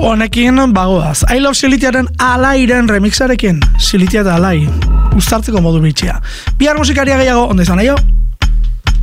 Honekin bagoaz. I Love Silitiaren Alairen remixarekin. Silitia eta Alai. Uztartzeko modu bitxea. Bihar musikaria gehiago, ondo izan, aio?